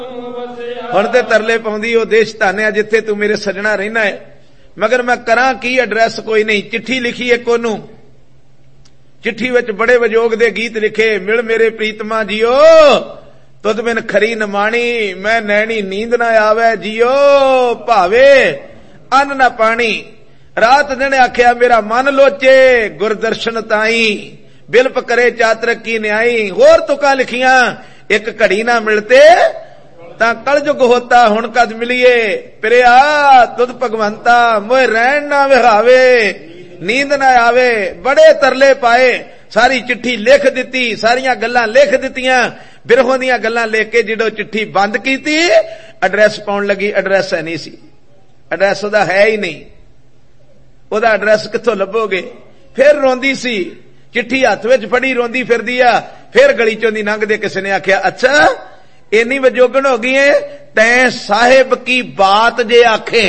हुण ते तरले पाउंदी ओ देश धानिया जिथे तू मेरे सजना रहना है, मगर मैं करां की, एड्रैस कोई नहीं। चिट्ठी लिखी एक ओनू, चिट्ठी विच बड़े वजोग दे गीत लिखे। मिल मेरे प्रीतमा जियो तुद बिन खरी न माणी, मैं नैनी नींद ना आवे जियो भावे अन्न ना पानी। रात दिन आख्या मेरा मन लोचे गुरदर्शन ताई, बिलप करे चातरक की न्याई। होर तुका लिखियां एक घड़ी ना मिलते तां कलजुग होता, हुण कद मिलिए प्रिया तुद भगवंता, मोए रहन ना विहावे नींद ना आवे। बड़े तरले पाए, सारी चिट्ठी लिख दिती, सारियां गल्लां लिख दित्तियां, बिरहों दीयां गल्लां लिख के जिदों चिट्ठी बंद कीती, एड्रैस पाउण लगी, एड्रैस है नहीं सी, एड्रैस ओदा है ही नहीं, ओदा एड्रैस कित्थों लभोगे। फिर रोंदी सी, चिट्ठी हत्थ विच फड़ी रोंदी फिरदी आ। फिर गली चों दी लंघदे किसी ने आख्या अच्छा इन्नी वजोगन हो गई है, तैं साहिब की बात जे आखे,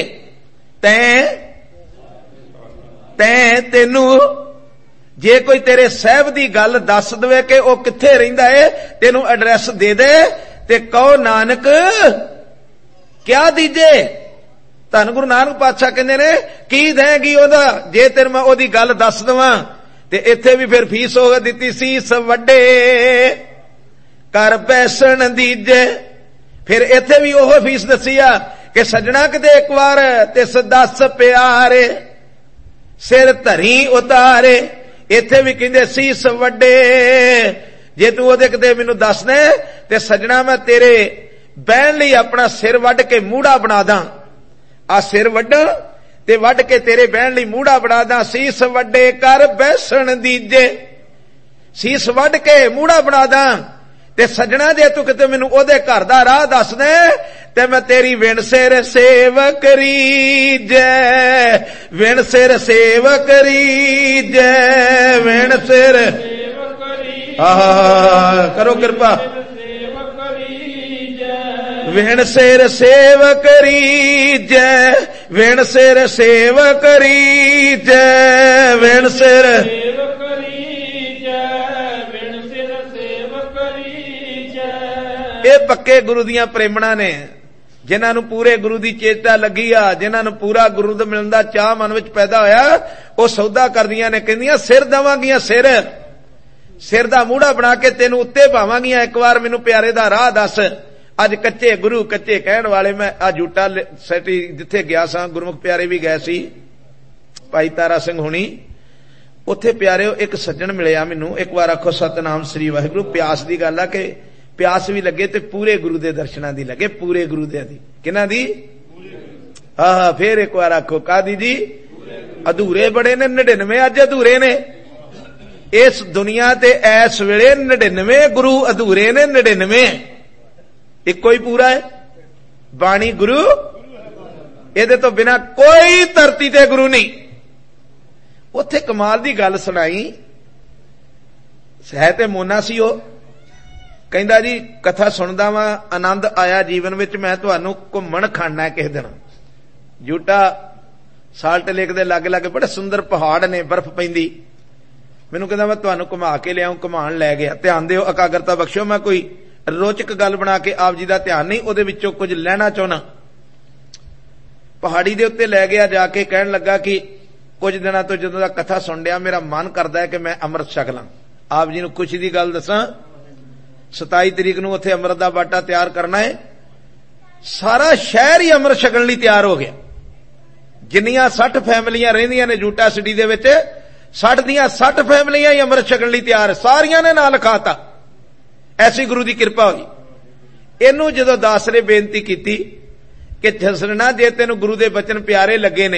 तेनू जे कोई तेरे साहब दी गल दस दवे कि ओ कित्थे रहिंदा है, तेनू एड्रैस दे दे ते कहो नानक क्या दीजे। धन गुरु नानक पातशाह कहंदे ने की देगी ओदा, जे तेरे मैं ओदी गल दस दवां ते इत्थे भी फिर फीस हो दित्ती सी वड्डे कर बैसण दीजे। फिर इत्थे भी ओह फीस दसी आ कि सजना किते एक बार तिस दस प्यारे सिर धरी उतारे। इत्थे भी कहंदे सीस वड्डे, जे तू ओदे किते मैनू दस दे ते सजना मैं तेरे बहन लई अपना सिर वड्ड के मूड़ा बना दा। आ सिर वड्डा ते वड्ड के तेरे बहन लई मूड़ा बना दा। सीस वड्डे कर बैसण दीजे, सीस वड्ड के मूड़ा बना दा ते सजना जे तू किते मैनू ओदे घर दा राह दस दे ते मैं तेरी विण सिर सेव करी जै, विण सिर सेव करी जै, विण सिर करो कृपा, विण सिर सेव करी जै, विण सिर सेव करी जै, विण सिर ये पक्के गुरु दियां प्रेमणा ने, जिन्हां नूं पूरे गुरु दी चेता लगी आ, जिन्हां नूं पूरा गुरु दा मिलण दा चाह मन विच पैदा होया, ओ सौदा करदियां ने, कहंदियां सिर देवांगियां, सिर दा मूड़ा बना के तेनू उत्ते पावांगियां, एक बार मैनू प्यारे दा राह दस। अज कच्चे गुरु कच्चे कहण वाले, मैं आ जूटा सैटी जिथे गया सां, गुरमुख प्यारे भी गए सी, भाई तारा सिंह हुणी, उत्थे प्यारे एक सज्जण मिलिया मैनू। एक बार आखो सतनाम श्री वाहिगुरू। प्यास दी गल आ कि प्यास भी लगे ते पूरे गुरु दे दर्शनां दी लगे, पूरे गुरु दे दी, किन्हां दी? फिर एक बार आखो कादी जी? अधूरे बड़े ने 99 अज अधूरे ने इस दुनिया ते, इस वेले 99 गुरु अधूरे ने, 99 इको ही पूरा है। बाणी गुरु, इहदे तो बिना कोई धरती ते गुरु नहीं। उत्थे कमाल दी गल सुनाई, है ते मोना सी ओ, कहंदा जी कथा सुनदा वां, आनंद आया जीवन विच, मैं तुहानू घुम्मण खाना है किस दिन। जूटा साल्ट लेक दे लागे लागे बड़े सुंदर पहाड़ ने, बर्फ पैंदी। मैनू कहंदा मैं तुहानू घुमा के लिआऊं, घुमाण लै गया। ध्यान दिओ, एकाग्रता बख्शो, मैं कोई रोचक गल बना के आप जी दा ध्यान नहीं, उहदे विचों कुछ लैना चाहुंदा। पहाड़ी दे उत्ते लै गया, जाके कहण लगा कि कुछ दिनां तो जदों दा कथा सुण लिया, मेरा मन करदा है कि मैं अमृत छक लां। आप जी नूं खुशी दी गल दसां, 27 तरीक नूं उत्थे अमृत दा बाटा तैयार करना है। सारा शहर ही अमृत छकण लई तैयार हो गया। जिन्नियां 60 फैमिलियां रहिंदियां ने जूटा सिटी दे विच, 60 दियां 60 फैमिलियां ही अमृत छकण लई तैयार है। सारियां ने नां लिखाता, ऐसी गुरु दी किरपा होई। इनू जदों दास ने बेनती कीती कि जसना जे तेनू गुरु दे बचन प्यारे लगे ने,